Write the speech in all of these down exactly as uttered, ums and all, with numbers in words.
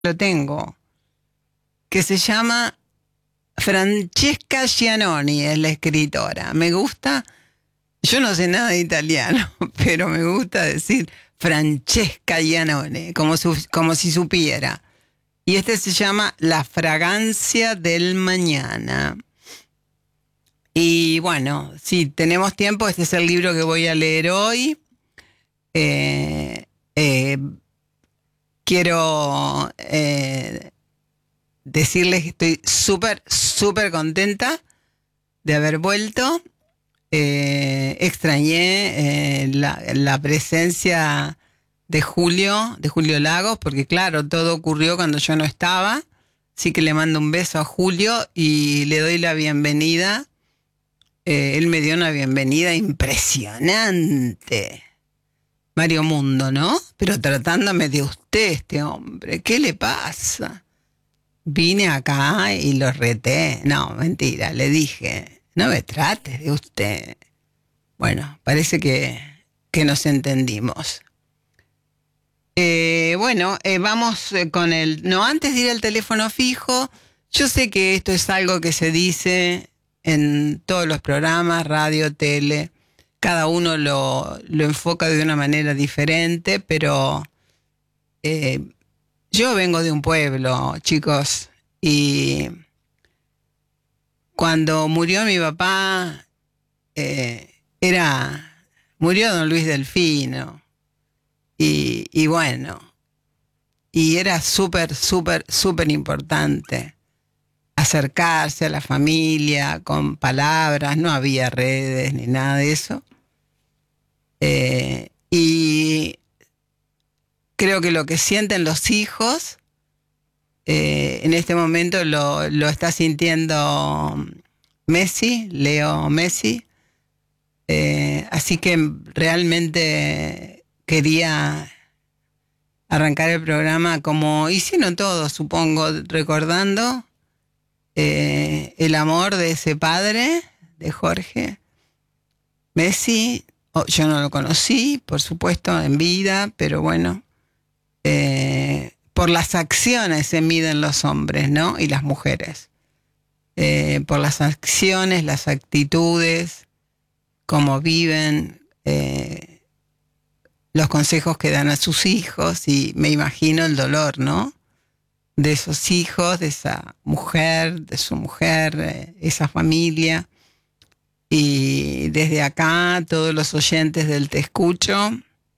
lo tengo, que se llama Francesca Giannoni, es la escritora. Me gusta, yo no sé nada de italiano, pero me gusta decir Francesca Giannoni, como, su, como si supiera. Y este se llama La fragancia del mañana. Y bueno, si tenemos tiempo, este es el libro que voy a leer hoy. Eh, eh, quiero eh, decirles que estoy súper, súper contenta de haber vuelto. Eh, extrañé eh, la, la presencia de Julio, de Julio Lagos, porque claro, todo ocurrió cuando yo no estaba. Así que le mando un beso a Julio y le doy la bienvenida. Eh, él me dio una bienvenida impresionante. Mario Mundo, ¿no? Pero tratándome de usted, este hombre. ¿Qué le pasa? Vine acá y lo reté. No, mentira, le dije, no me trates de usted. Bueno, parece que, que nos entendimos. Eh, bueno, eh, vamos eh, con el... No, antes de ir al teléfono fijo, yo sé que esto es algo que se dice en todos los programas, radio, tele. Cada uno lo, lo enfoca de una manera diferente, pero eh, yo vengo de un pueblo, chicos, y cuando murió mi papá, eh, era, murió don Luis Delfino, y, y bueno, y era súper, súper, súper importante acercarse a la familia con palabras, no había redes ni nada de eso. Eh, y creo que lo que sienten los hijos eh, en este momento lo, lo está sintiendo Messi, Leo Messi. Eh, así que realmente quería arrancar el programa como hicieron todos, supongo, recordando eh, el amor de ese padre, de Jorge Messi. Oh, yo no lo conocí, por supuesto, en vida, pero bueno, eh, por las acciones se miden los hombres, ¿no? Y las mujeres. Eh, por las acciones, las actitudes, cómo viven, eh, los consejos que dan a sus hijos, y me imagino el dolor, ¿no? De esos hijos, de esa mujer, de su mujer, eh, esa familia. Y desde acá, todos los oyentes del Te Escucho,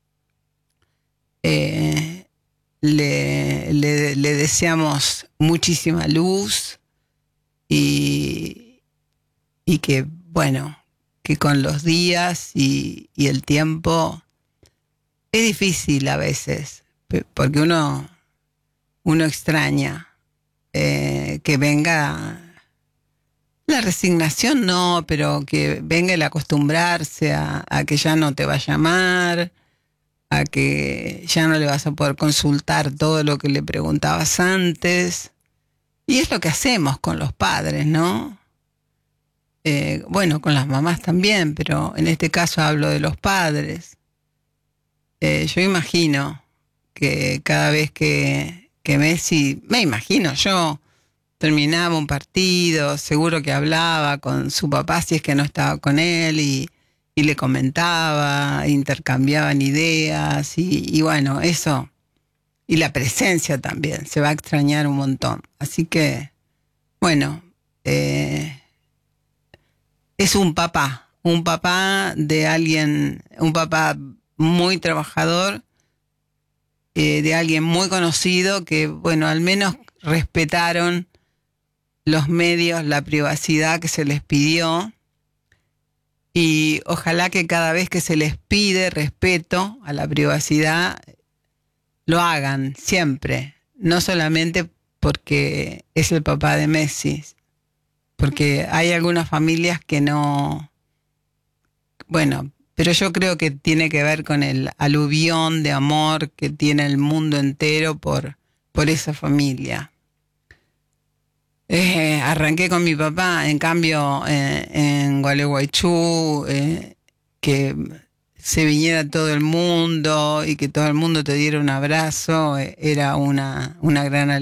eh, le, le, le deseamos muchísima luz y, y que, bueno, que con los días y, y el tiempo es difícil a veces, porque uno, uno extraña eh, que venga... La resignación no, pero que venga el acostumbrarse a, a que ya no te va a llamar, a que ya no le vas a poder consultar todo lo que le preguntabas antes. Y es lo que hacemos con los padres, ¿no? Eh, bueno, con las mamás también, pero en este caso hablo de los padres. Eh, yo imagino que cada vez que, que Messi, me imagino yo, terminaba un partido, seguro que hablaba con su papá si es que no estaba con él, y, y le comentaba, intercambiaban ideas, y, y bueno, eso, y la presencia también, se va a extrañar un montón. Así que, bueno, eh, es un papá, un papá de alguien, un papá muy trabajador, eh, de alguien muy conocido, que, bueno, al menos respetaron los medios, la privacidad que se les pidió, y ojalá que cada vez que se les pide respeto a la privacidad, lo hagan siempre, no solamente porque es el papá de Messi, porque hay algunas familias que no, bueno, pero yo creo que tiene que ver con el aluvión de amor que tiene el mundo entero por, por esa familia. Eh, arranqué con mi papá, en cambio, eh, en Gualeguaychú, eh, que se viniera todo el mundo y que todo el mundo te diera un abrazo, eh, era una, una gran